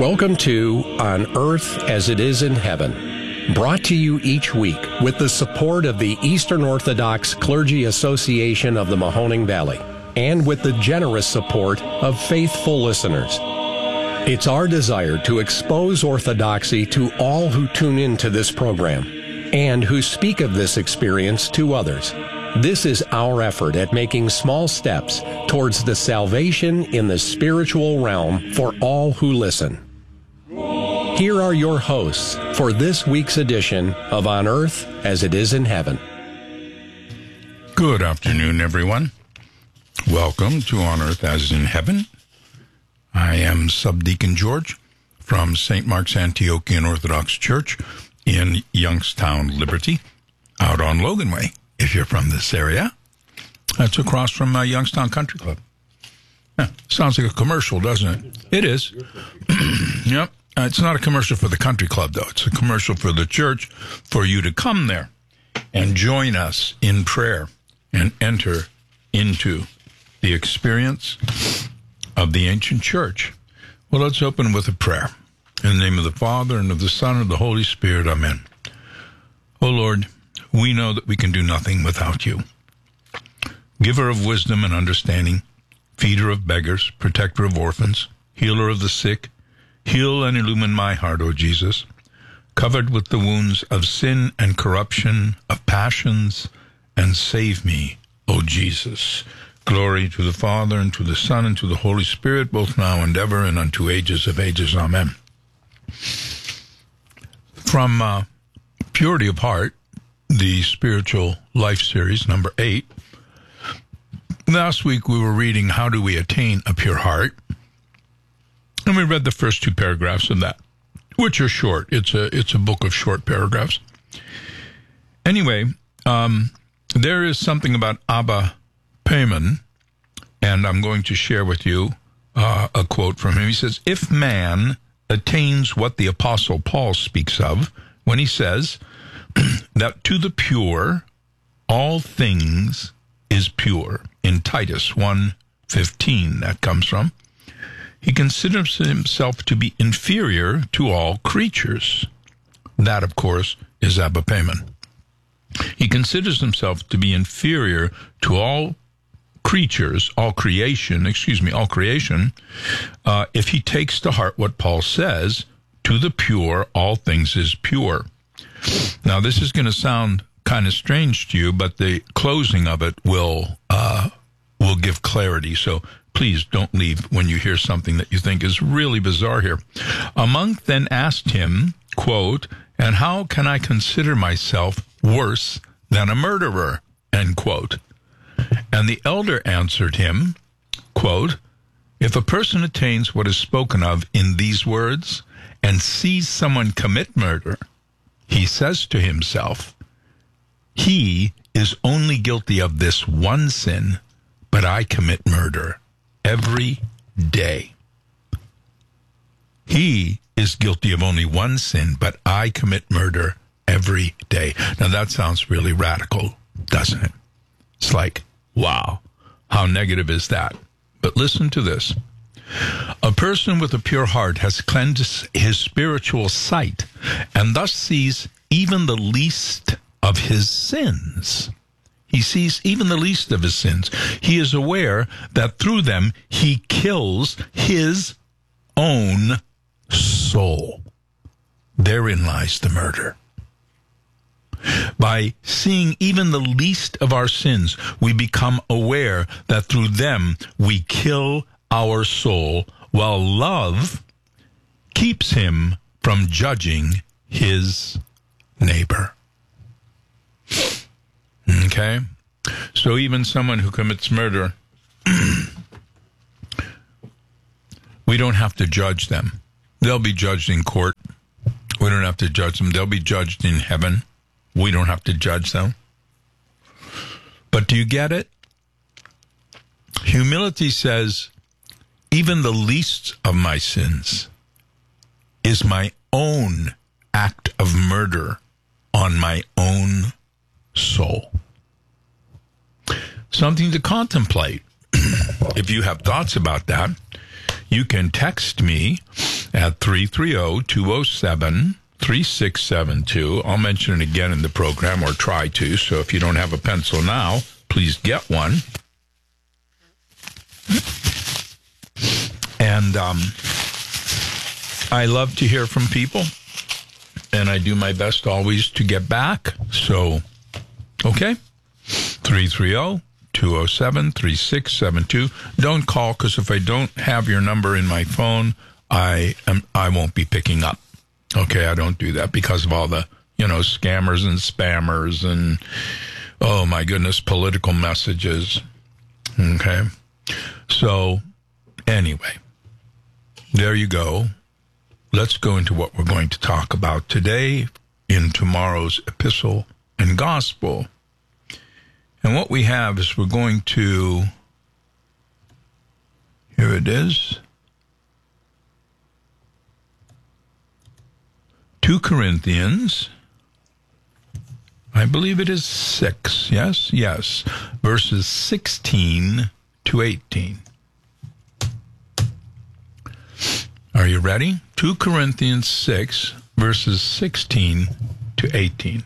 Welcome to On Earth as It Is in Heaven, brought to you each week with the support of the Eastern Orthodox Clergy Association of the Mahoning Valley and with the generous support of faithful listeners. It's our desire to expose orthodoxy to all who tune into this program and who speak of this experience to others. This is our effort at making small steps towards the salvation in the spiritual realm for all who listen. Here are your hosts for this week's edition of On Earth as It Is in Heaven. Good afternoon, everyone. Welcome to On Earth as in Heaven. I am Subdeacon George from St. Mark's Antiochian Orthodox Church in Youngstown, Liberty, out on Logan Way. If you're from this area, that's across from Youngstown Country Club. Sounds like a commercial, doesn't it? It is. Yep. It's not a commercial for the country club, though. It's a commercial for the church for you to come there and join us in prayer and enter into the experience of the ancient church. Well, let's open with a prayer. In the name of the Father, and of the Son, and of the Holy Spirit. Amen. O Lord, we know that we can do nothing without you. Giver of wisdom and understanding, feeder of beggars, protector of orphans, healer of the sick, heal and illumine my heart, O Jesus, covered with the wounds of sin and corruption, of passions, and save me, O Jesus. Glory to the Father, and to the Son, and to the Holy Spirit, both now and ever, and unto ages of ages. Amen. From Purity of Heart, the Spiritual Life Series, number 8. Last week we were reading How Do We Attain a Pure Heart? And we read the first 2 paragraphs of that, which are short. It's a book of short paragraphs. Anyway, there is something about Abba Payman, and I'm going to share with you a quote from him. He says, if man attains what the Apostle Paul speaks of when he says that to the pure all things is pure, in Titus 1:15 that comes from, he considers himself to be inferior to all creatures. That, of course, is Abba Payman. He considers himself to be inferior to all creatures, all creation, if he takes to heart what Paul says, to the pure all things is pure. Now, this is going to sound kind of strange to you, but the closing of it will give clarity. So please don't leave when you hear something that you think is really bizarre here. A monk then asked him, quote, and how can I consider myself worse than a murderer, end quote. And the elder answered him, quote, if a person attains what is spoken of in these words and sees someone commit murder, he says to himself, he is only guilty of this one sin, but I commit murder every day. He is guilty of only one sin, but I commit murder every day. Now that sounds really radical, doesn't it? It's like, wow, how negative is that? But listen to this. A person with a pure heart has cleansed his spiritual sight and thus sees even the least of his sins. He sees even the least of his sins. He is aware that through them he kills his own soul. Therein lies the murder. By seeing even the least of our sins, we become aware that through them we kill our soul, while love keeps him from judging his neighbor. Okay? So even someone who commits murder, we don't have to judge them. They'll be judged in court. We don't have to judge them. They'll be judged in heaven. We don't have to judge them. But do you get it? Humility says, even the least of my sins is my own act of murder on my own soul. Something to contemplate. If you have thoughts about that, you can text me at 330-207-3672. I'll mention it again in the program, or try to. So if you don't have a pencil now, please get one. And I love to hear from people, and I do my best always to get back. So, okay, 330-207-3672. Don't call, because if I don't have your number in my phone, I won't be picking up. Okay, I don't do that because of all the, scammers and spammers and, oh my goodness, political messages. Okay. So, anyway, there you go. Let's go into what we're going to talk about today in tomorrow's Epistle and Gospel. And what we have is we're going to, here it is, 2 Corinthians, I believe it is 6, yes, verses 16 to 18. Are you ready? 2 Corinthians 6, verses 16 to 18.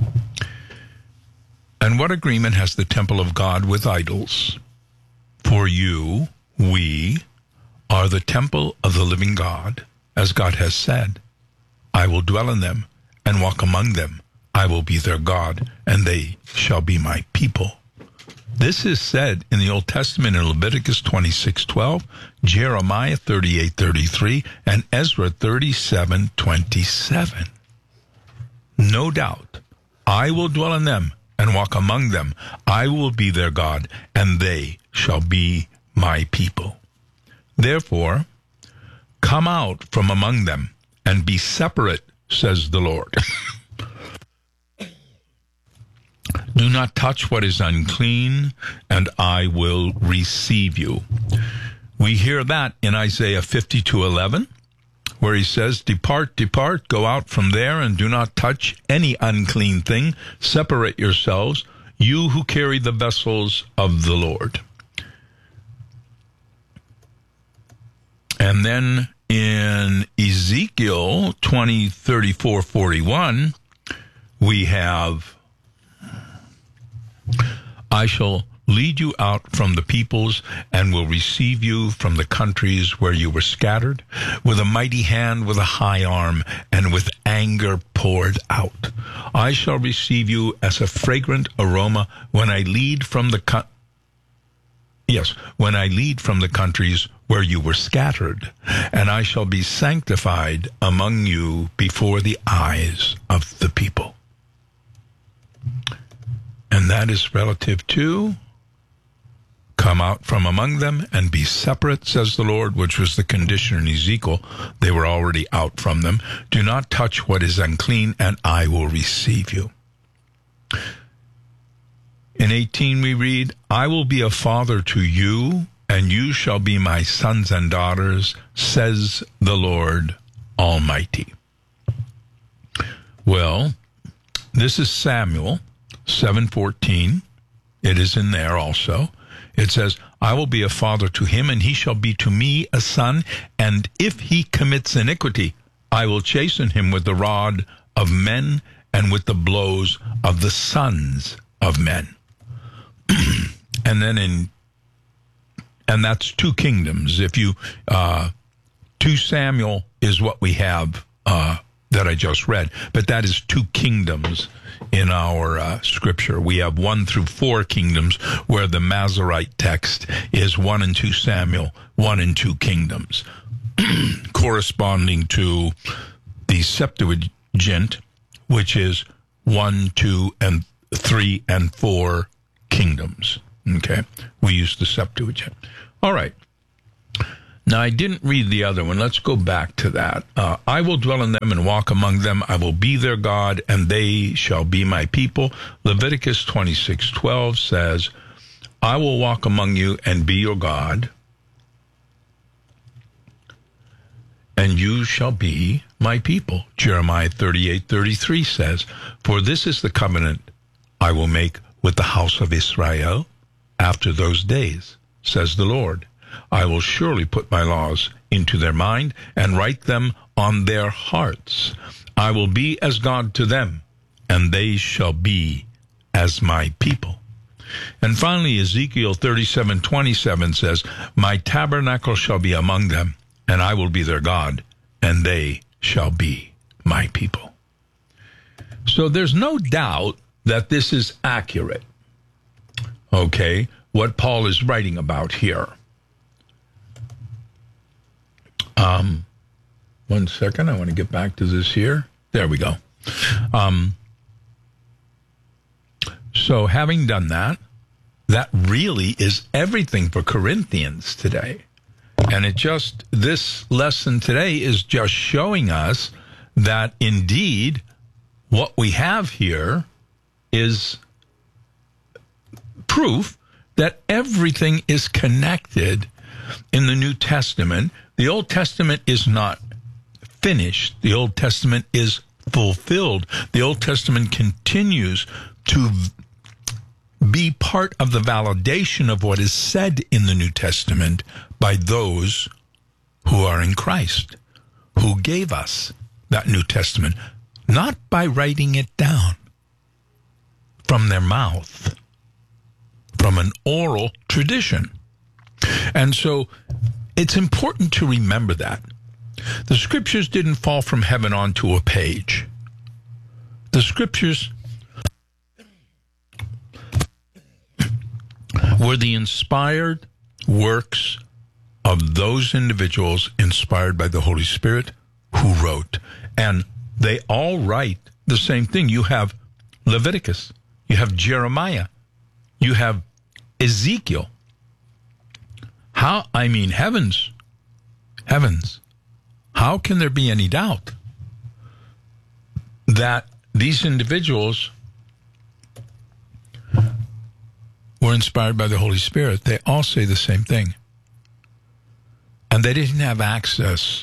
And what agreement has the temple of God with idols? For you, we, are the temple of the living God, as God has said, I will dwell in them and walk among them. I will be their God, and they shall be my people. This is said in the Old Testament in Leviticus 26:12, Jeremiah 38:33, and Ezra 37:27. No doubt, I will dwell in them and walk among them. I will be their God, and they shall be my people. Therefore, come out from among them and be separate, says the Lord. Do not touch what is unclean, and I will receive you. We hear that in Isaiah 52:11, where he says, Depart, depart, go out from there, and do not touch any unclean thing. Separate yourselves, you who carry the vessels of the Lord. And then in Ezekiel 20:34-41, we have, I shall lead you out from the peoples and will receive you from the countries where you were scattered, with a mighty hand, with a high arm, and with anger poured out. I shall receive you as a fragrant aroma when I lead from the countries where you were scattered, and I shall be sanctified among you before the eyes of the people. And that is relative to come out from among them and be separate, says the Lord, which was the condition in Ezekiel. They were already out from them. Do not touch what is unclean, and I will receive you. In 18 we read, I will be a father to you, and you shall be my sons and daughters, says the Lord Almighty. Well, this is Samuel 7:14. It is in there also. It says, I will be a father to him, and he shall be to me a son, and if he commits iniquity, I will chasten him with the rod of men and with the blows of the sons of men. And then and that's 2 kingdoms. If you, 2 Samuel is what we have, that I just read, but that is 2 kingdoms in our scripture. We have 1 through 4 kingdoms, where the Masorite text is 1 and 2 Samuel, 1 and 2 kingdoms, corresponding to the Septuagint, which is 1, 2, and 3 and 4 kingdoms. Okay, we use the Septuagint. All right. Now, I didn't read the other one. Let's go back to that. I will dwell in them and walk among them. I will be their God, and they shall be my people. Leviticus 26:12 says, I will walk among you and be your God, and you shall be my people. Jeremiah 38:33 says, For this is the covenant I will make with the house of Israel after those days, says the Lord. I will surely put my laws into their mind and write them on their hearts. I will be as God to them, and they shall be as my people. And finally, Ezekiel 37:27 says, my tabernacle shall be among them, and I will be their God, and they shall be my people. So there's no doubt that this is accurate, okay, what Paul is writing about here. 1 second, I want to get back to this here. There we go. So having done that, that really is everything for Corinthians today. And this lesson today is just showing us that indeed what we have here is proof that everything is connected in the New Testament. The Old Testament is not finished. The Old Testament is fulfilled. The Old Testament continues to be part of the validation of what is said in the New Testament by those who are in Christ, who gave us that New Testament, not by writing it down from their mouth, from an oral tradition. And so it's important to remember that. The Scriptures didn't fall from heaven onto a page. The Scriptures were the inspired works of those individuals inspired by the Holy Spirit who wrote. And they all write the same thing. You have Leviticus, you have Jeremiah, you have Ezekiel. Heavens. How can there be any doubt that these individuals were inspired by the Holy Spirit? They all say the same thing. And they didn't have access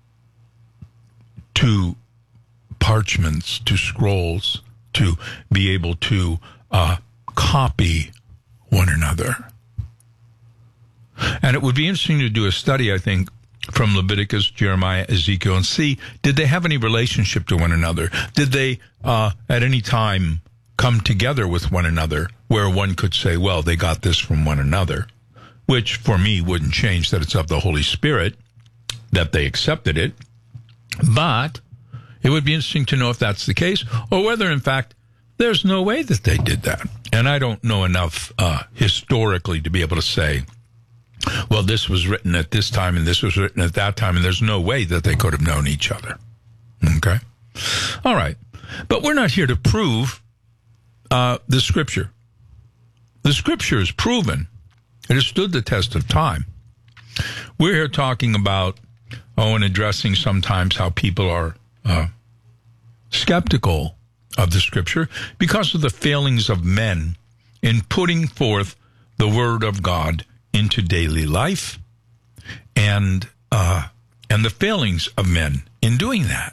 to parchments, to scrolls, to be able to copy one another. And it would be interesting to do a study, I think, from Leviticus, Jeremiah, Ezekiel, and see, did they have any relationship to one another? Did they, at any time, come together with one another where one could say, well, they got this from one another, which for me wouldn't change that it's of the Holy Spirit, that they accepted it. But it would be interesting to know if that's the case, or whether, in fact, there's no way that they did that. And I don't know enough historically to be able to say, well, this was written at this time and this was written at that time, and there's no way that they could have known each other. Okay? All right. But we're not here to prove the Scripture. The Scripture is proven. It has stood the test of time. We're here talking about, and addressing sometimes how people are skeptical of the Scripture because of the failings of men in putting forth the Word of God into daily life, and the failings of men in doing that.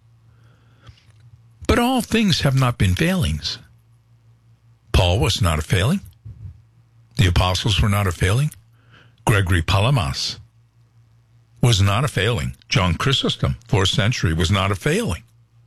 But all things have not been failings. Paul was not a failing. The apostles were not a failing. Gregory Palamas was not a failing. John Chrysostom, 4th century, was not a failing.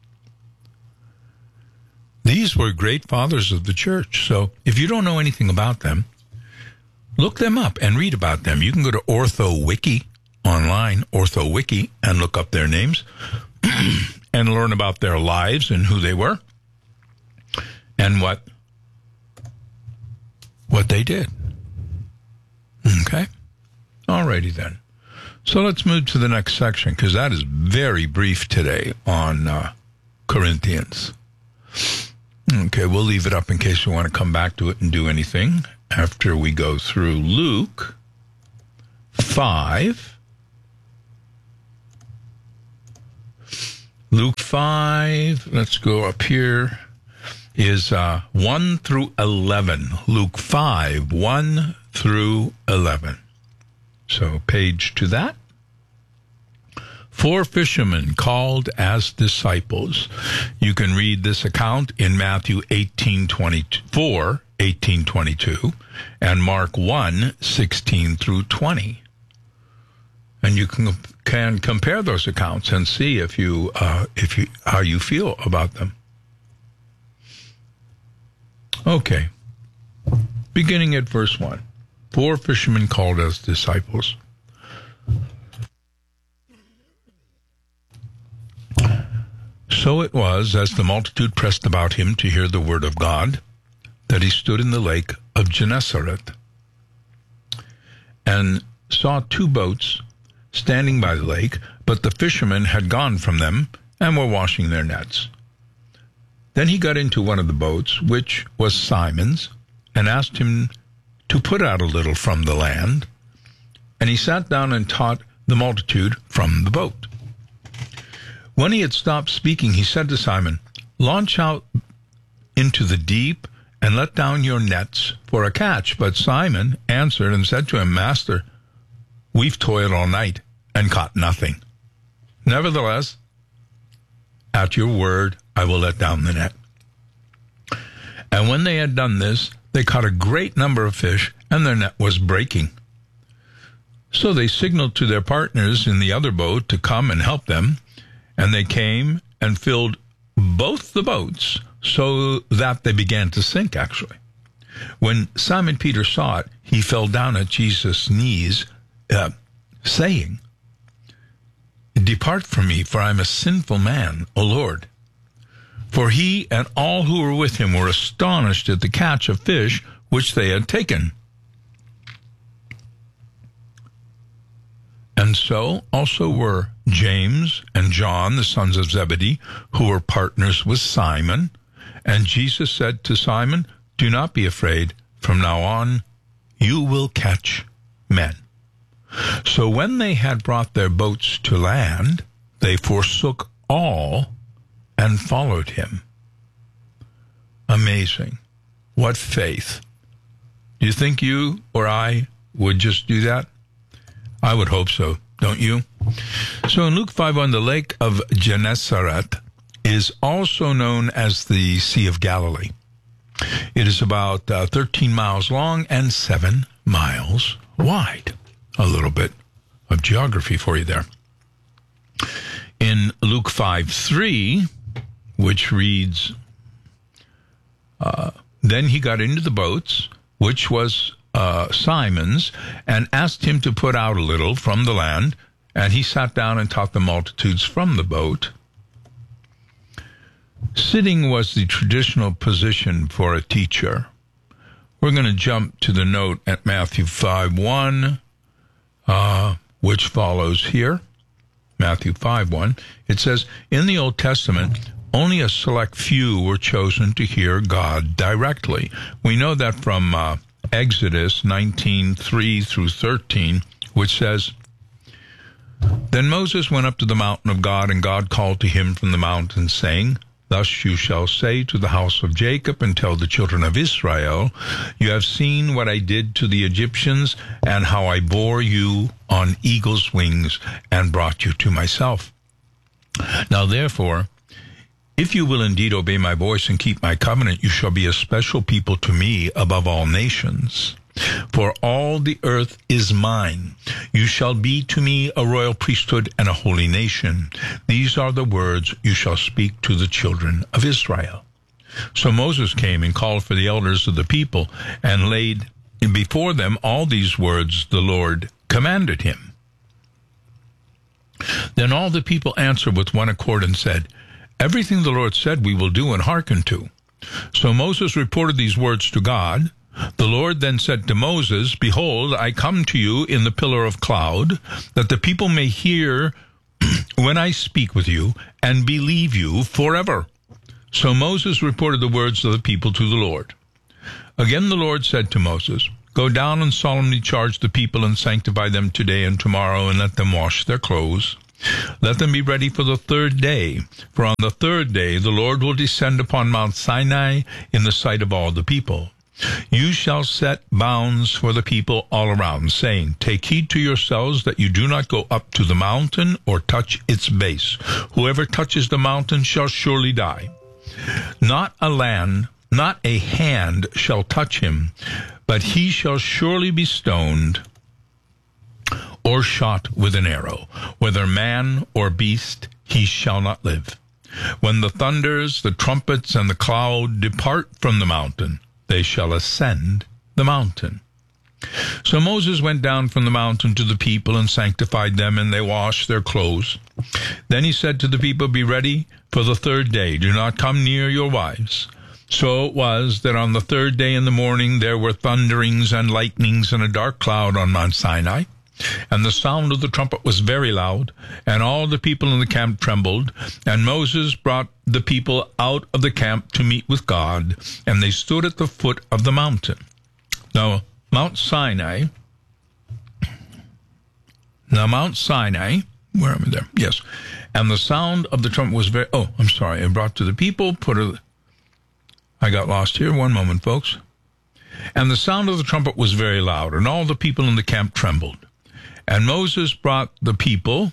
These were great fathers of the church. So if you don't know anything about them, look them up and read about them. You can go to OrthoWiki online, OrthoWiki, and look up their names and learn about their lives and who they were and what they did. Okay? Alrighty then. So let's move to the next section, because that is very brief today on Corinthians. Okay, we'll leave it up in case we want to come back to it and do anything after we go through Luke 5. Luke 5, let's go up here, is 1 through 11. Luke 5, 1 through 11. So page to that. 4 fishermen called as disciples. You can read this account in Matthew 18:22, and Mark 1:16 through 20. And you can compare those accounts and see if you how you feel about them. Okay. Beginning at verse 1. 4 fishermen called as disciples. So it was, as the multitude pressed about him to hear the word of God, that he stood in the lake of Gennesaret and saw 2 boats standing by the lake, but the fishermen had gone from them and were washing their nets. Then he got into one of the boats, which was Simon's, and asked him to put out a little from the land. And he sat down and taught the multitude from the boat. When he had stopped speaking, he said to Simon, "Launch out into the deep and let down your nets for a catch." But Simon answered and said to him, "Master, we've toiled all night and caught nothing. Nevertheless, at your word, I will let down the net." And when they had done this, they caught a great number of fish, and their net was breaking. So they signaled to their partners in the other boat to come and help them, and they came and filled both the boats so that they began to sink, actually. When Simon Peter saw it, he fell down at Jesus' knees, saying, "Depart from me, for I am a sinful man, O Lord." For he and all who were with him were astonished at the catch of fish which they had taken. And so also were James and John, the sons of Zebedee, who were partners with Simon. And Jesus said to Simon, "Do not be afraid. From now on, you will catch men." So when they had brought their boats to land, they forsook all and followed him. Amazing. What faith. Do you think you or I would just do that? I would hope so, don't you? So in Luke 5:1, the lake of Gennesaret is also known as the Sea of Galilee. It is about 13 miles long and 7 miles wide. A little bit of geography for you there. In Luke 5:3, which reads, then he got into the boats, which was Simon's, and asked him to put out a little from the land, and he sat down and taught the multitudes from the boat. Sitting was the traditional position for a teacher. We're going to jump to the note at Matthew 5:1, which follows here. Matthew 5:1. It says, in the Old Testament, only a select few were chosen to hear God directly. We know that from Exodus 19:3 through 13, which says, Then Moses went up to the mountain of God, and God called to him from the mountain, saying, Thus you shall say to the house of Jacob and tell the children of Israel, You have seen what I did to the Egyptians, and how I bore you on eagle's wings and brought you to myself. Now therefore, if you will indeed obey my voice and keep my covenant, you shall be a special people to me above all nations. For all the earth is mine. You shall be to me a royal priesthood and a holy nation. These are the words you shall speak to the children of Israel. So Moses came and called for the elders of the people and laid before them all these words the Lord commanded him. Then all the people answered with one accord and said, Everything the Lord said we will do and hearken to. So Moses reported these words to God. The Lord then said to Moses, Behold, I come to you in the pillar of cloud, that the people may hear when I speak with you, and believe you forever. So Moses reported the words of the people to the Lord. Again the Lord said to Moses, Go down and solemnly charge the people and sanctify them today and tomorrow, and let them wash their clothes. Let them be ready for the 3rd day. For on the 3rd day the Lord will descend upon Mount Sinai in the sight of all the people. You shall set bounds for the people all around, saying, Take heed to yourselves that you do not go up to the mountain or touch its base. Whoever touches the mountain shall surely die. Not a hand shall touch him, but he shall surely be stoned. or shot with an arrow, whether man or beast, he shall not live. When the thunders, the trumpets, and the cloud depart from the mountain, they shall ascend the mountain. So Moses went down from the mountain to the people and sanctified them, and they washed their clothes. Then he said to the people, Be ready for the third day. Do not come near your wives. So it was that on the third day in the morning there were thunderings and lightnings and a dark cloud on Mount Sinai. And the sound of the trumpet was very loud, and all the people in the camp trembled. And Moses brought the people out of the camp to meet with God, and they stood at the foot of the mountain. Now, Mount Sinai, where am I there? Yes. And the sound of the trumpet was very, I brought to the people, I got lost here. One moment, folks. And the sound of the trumpet was very loud, and all the people in the camp trembled. And Moses brought the people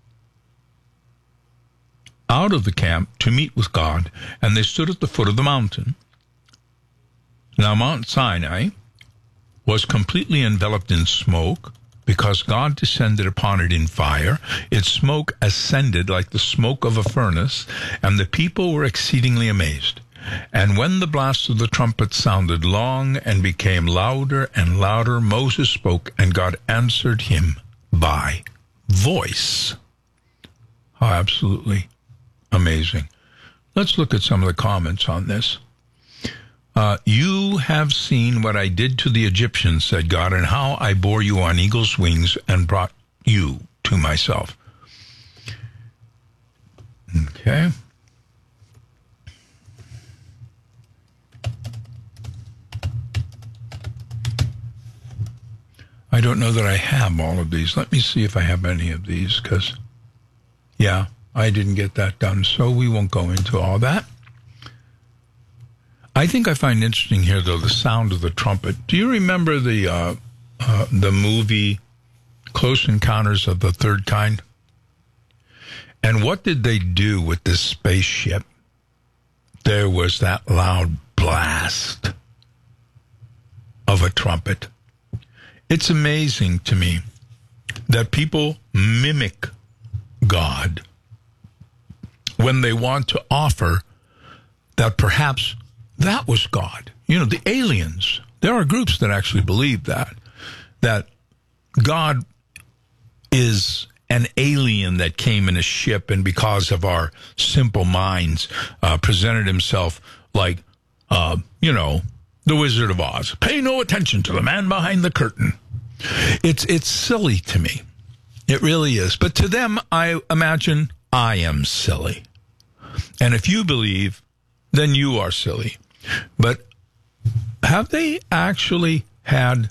out of the camp to meet with God, and they stood at the foot of the mountain. Now Mount Sinai was completely enveloped in smoke, because God descended upon it in fire. Its smoke ascended like the smoke of a furnace, and the people were exceedingly amazed. And when the blast of the trumpet sounded long and became louder and louder, Moses spoke, and God answered him by voice. How absolutely amazing. Let's look at some of the comments on this. You have seen what I did to the Egyptians, said God, and how I bore you on eagle's wings and brought you to myself. Okay. I don't know that I have all of these. Let me see if I have any of these, because, yeah, I didn't get that done, so we won't go into all that. I think I find interesting here, though, the sound of the trumpet. Do you remember the movie Close Encounters of the Third Kind? And what did they do with this spaceship? There was that loud blast of a trumpet. It's amazing to me that people mimic God when they want to offer that perhaps that was God. You know, the aliens, there are groups that actually believe that God is an alien that came in a ship, and because of our simple minds, presented himself like, the Wizard of Oz. Pay no attention to the man behind the curtain. It's silly to me. It really is. But to them, I imagine I am silly. And if you believe, then you are silly. But have they actually had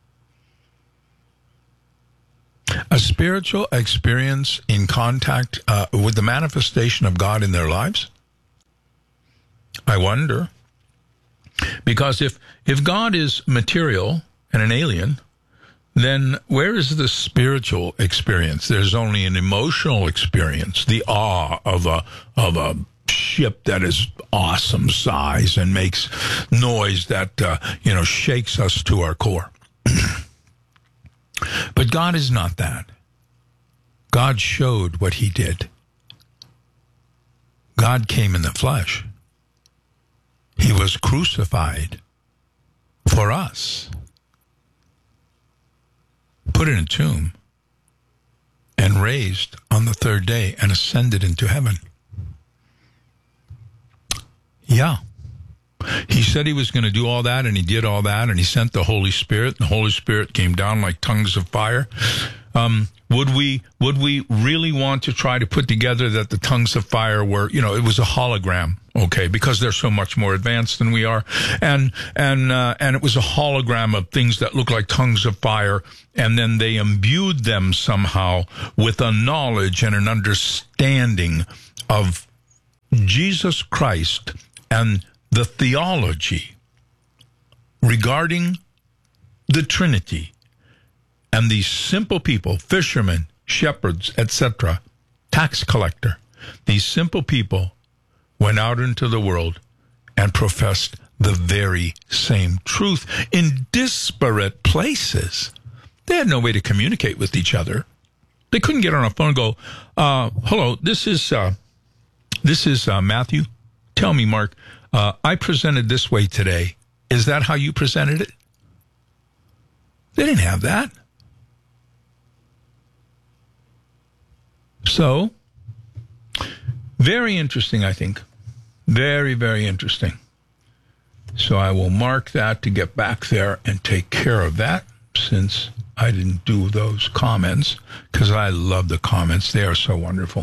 a spiritual experience in contact with the manifestation of God in their lives? I wonder. Because if God is material and an alien, then where is the spiritual experience? There's only an emotional experience, the awe of a ship that is awesome size and makes noise that shakes us to our core. But God is not that. God showed what he did. God came in the flesh. He was crucified for us, put in a tomb, and raised on the third day and ascended into heaven. Yeah. He said he was going to do all that, and he did all that, and he sent the Holy Spirit. The Holy Spirit came down like tongues of fire. Would we really want to try to put together that the tongues of fire were, it was a hologram, okay, because they're so much more advanced than we are, and it was a hologram of things that look like tongues of fire, and then they imbued them somehow with a knowledge and an understanding of Jesus Christ and the theology regarding the Trinity. And these simple people, fishermen, shepherds, etc., tax collector, these simple people went out into the world and professed the very same truth in disparate places. They had no way to communicate with each other. They couldn't get on a phone and go, hello, this is Matthew. Tell me, Mark, I presented this way today. Is that how you presented it? They didn't have that. So, very interesting, I think. Very, very interesting. So I will mark that to get back there and take care of that, since I didn't do those comments, because I love the comments. They are so wonderful.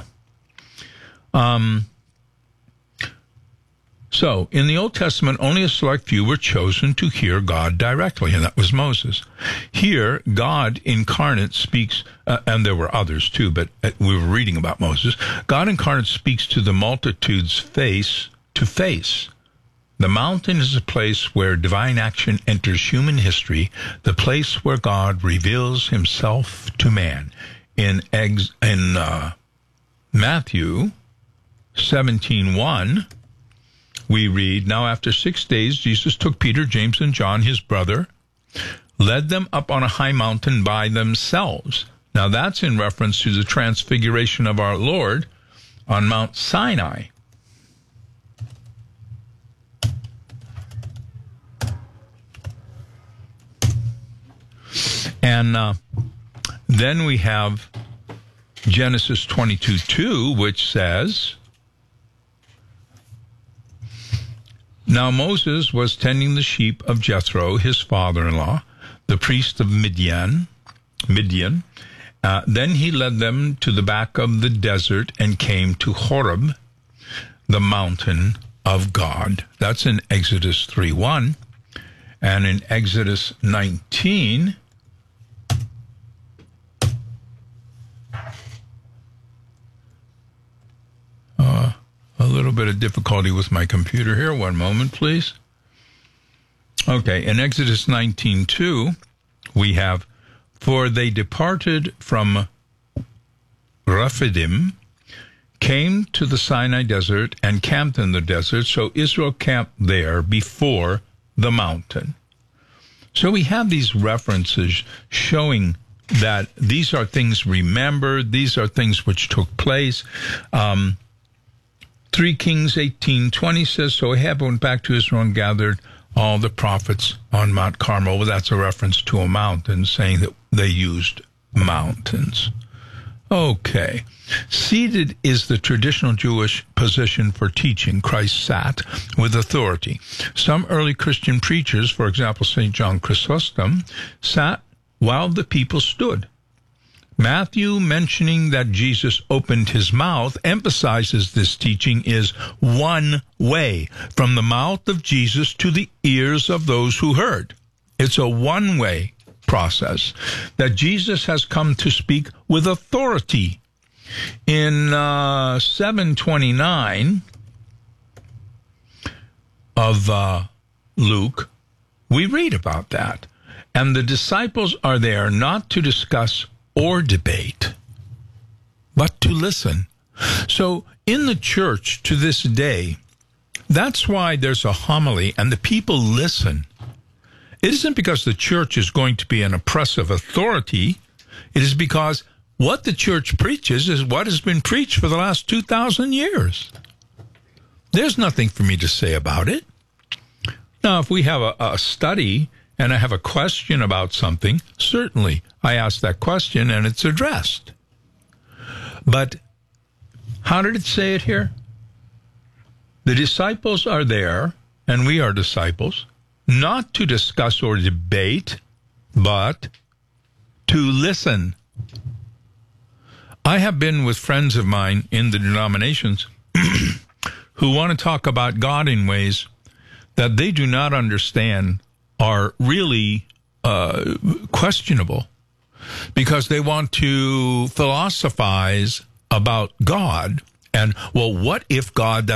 So, in the Old Testament, only a select few were chosen to hear God directly, and that was Moses. Here, God incarnate speaks, and there were others too, but we were reading about Moses. God incarnate speaks to the multitudes face to face. The mountain is a place where divine action enters human history, the place where God reveals himself to man. In Matthew 17:1, we read, now after 6 days, Jesus took Peter, James, and John, his brother, led them up on a high mountain by themselves. Now that's in reference to the transfiguration of our Lord on Mount Sinai. And then we have Genesis 22:2, which says, now Moses was tending the sheep of Jethro, his father-in-law, the priest of Midian. Then he led them to the back of the desert and came to Horeb, the mountain of God. That's in Exodus 3:1. And in Exodus 19, a little bit of difficulty with my computer here. One moment, please. Okay, in Exodus 19:2, we have, for they departed from Rephidim, came to the Sinai desert, and camped in the desert. So Israel camped there before the mountain. So we have these references showing that these are things remembered. These are things which took place. 3 Kings 18:20 says, so Ahab went back to Israel and gathered all the prophets on Mount Carmel. Well, that's a reference to a mountain, saying that they used mountains. Okay. Seated is the traditional Jewish position for teaching. Christ sat with authority. Some early Christian preachers, for example, St. John Chrysostom, sat while the people stood. Matthew, mentioning that Jesus opened his mouth, emphasizes this teaching is one way, from the mouth of Jesus to the ears of those who heard. It's a one-way process, that Jesus has come to speak with authority. In 7:29 of Luke, we read about that. And the disciples are there not to discuss or debate, but to listen. So in the church to this day, that's why there's a homily and the people listen. It isn't because the church is going to be an oppressive authority. It is because what the church preaches is what has been preached for the last 2,000 years. There's nothing for me to say about it. Now, if we have a study and I have a question about something, certainly I ask that question and it's addressed. But how did it say it here? The disciples are there, and we are disciples, not to discuss or debate, but to listen. I have been with friends of mine in the denominations who want to talk about God in ways that they do not understand are really questionable, because they want to philosophize about God and, well, what if God